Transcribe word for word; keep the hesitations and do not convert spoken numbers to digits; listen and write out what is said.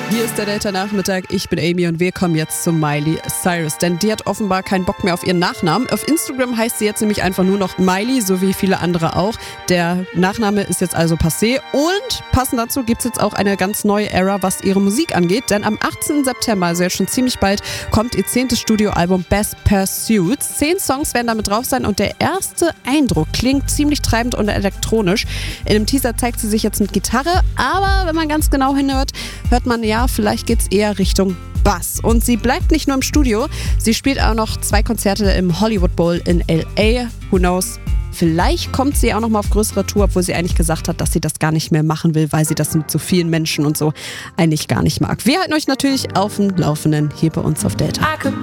Hier ist der Delta-Nachmittag, ich bin Amy und wir kommen jetzt zu Miley Cyrus, denn die hat offenbar keinen Bock mehr auf ihren Nachnamen. Auf Instagram heißt sie jetzt nämlich einfach nur noch Miley, so wie viele andere auch. Der Nachname ist jetzt also passé und passend dazu gibt es jetzt auch eine ganz neue Ära, was ihre Musik angeht, denn am achtzehnten September, also jetzt schon ziemlich bald, kommt ihr zehntes Studioalbum Best Pursuits. Zehn Songs werden damit drauf sein und der erste Eindruck klingt ziemlich treibend und elektronisch. In dem Teaser zeigt sie sich jetzt mit Gitarre, aber wenn man ganz genau hinhört, hört man ja, vielleicht geht es eher Richtung Bass. Und sie bleibt nicht nur im Studio, sie spielt auch noch zwei Konzerte im Hollywood Bowl in L A. Who knows? Vielleicht kommt sie auch noch mal auf größere Tour, obwohl sie eigentlich gesagt hat, dass sie das gar nicht mehr machen will, weil sie das mit so vielen Menschen und so eigentlich gar nicht mag. Wir halten euch natürlich auf dem Laufenden hier bei uns auf Delta.